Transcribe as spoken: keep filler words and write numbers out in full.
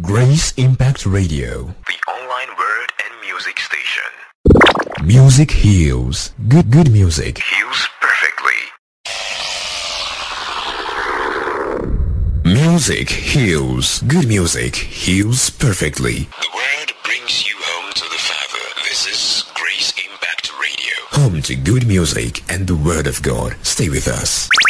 Grace Impact Radio, the online word and music station. music heals. Good, good music Heals perfectly. Music heals. Good music heals perfectly. The word brings you home to the Father. This is Grace Impact Radio. Home to good music and the Word of God. Stay with us.